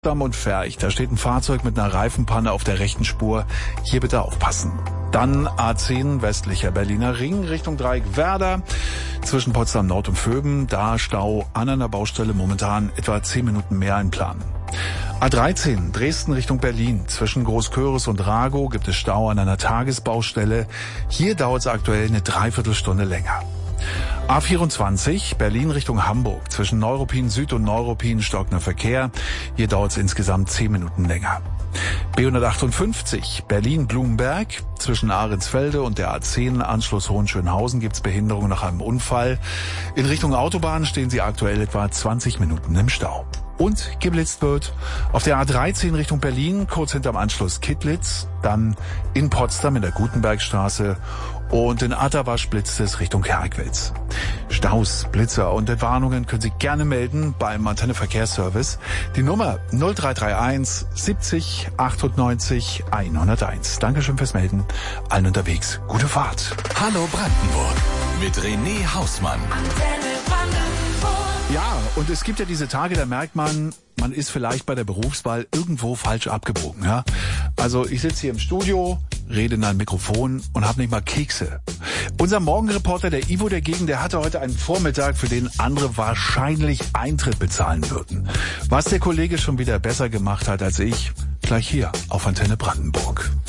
Potsdam und Ferch. Da steht ein Fahrzeug mit einer Reifenpanne auf der rechten Spur. Hier bitte aufpassen. Dann A10 westlicher Berliner Ring Richtung Dreieck Werder. Zwischen Potsdam Nord und Vöben. Da Stau an einer Baustelle momentan etwa 10 Minuten mehr einplanen. A13 Dresden Richtung Berlin. Zwischen Großköris und Ragow gibt es Stau an einer Tagesbaustelle. Hier dauert es aktuell eine Dreiviertelstunde länger. A24 Berlin Richtung Hamburg. Zwischen Neuruppin Süd und Neuruppin stockender Verkehr. Hier dauert es insgesamt 10 Minuten länger. B158 Berlin-Blumenberg. Zwischen Ahrensfelde und der A10 Anschluss Hohenschönhausen gibt es Behinderung nach einem Unfall. In Richtung Autobahn stehen Sie aktuell etwa 20 Minuten im Stau. Und geblitzt wird auf der A13 Richtung Berlin, kurz hinterm Anschluss Kittlitz, dann in Potsdam in der Gutenbergstraße und in Atterwasch blitzt es Richtung Herkwitz. Staus, Blitzer und Entwarnungen können Sie gerne melden beim Antenne-Verkehrsservice. Die Nummer 0331 70 98 101. Dankeschön fürs Melden. Allen unterwegs. Gute Fahrt. Hallo Brandenburg mit René Hausmann. Antenne Brandenburg. Ja, und es gibt ja diese Tage, da merkt man ist vielleicht bei der Berufswahl irgendwo falsch abgebogen. Ja? Also ich sitze hier im Studio, rede in ein Mikrofon und habe nicht mal Kekse. Unser Morgenreporter, der Ivo dagegen, der hatte heute einen Vormittag, für den andere wahrscheinlich Eintritt bezahlen würden. Was der Kollege schon wieder besser gemacht hat als ich, gleich hier auf Antenne Brandenburg.